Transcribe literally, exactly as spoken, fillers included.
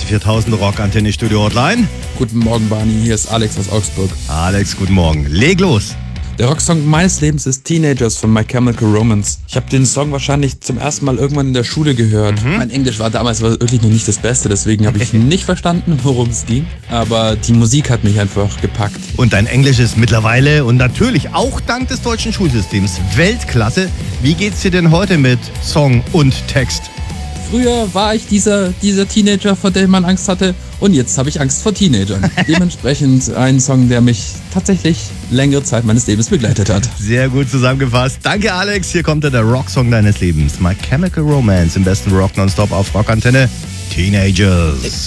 viertausend Rock Antenne Studio Hotline. Guten Morgen, Barney. Hier ist Alex aus Augsburg. Alex, guten Morgen. Leg los. Der Rocksong meines Lebens ist Teenagers von My Chemical Romance. Ich habe den Song wahrscheinlich zum ersten Mal irgendwann in der Schule gehört. Mhm. Mein Englisch war damals wirklich noch nicht das Beste, deswegen habe ich nicht verstanden, worum es ging. Aber die Musik hat mich einfach gepackt. Und dein Englisch ist mittlerweile und natürlich auch dank des deutschen Schulsystems Weltklasse. Wie geht's dir denn heute mit Song und Text? Früher war ich dieser, dieser Teenager, vor dem man Angst hatte, und jetzt habe ich Angst vor Teenagern. Dementsprechend ein Song, der mich tatsächlich längere Zeit meines Lebens begleitet hat. Sehr gut zusammengefasst. Danke, Alex. Hier kommt der Rocksong deines Lebens. My Chemical Romance im besten Rock Nonstop auf Rockantenne. Teenagers.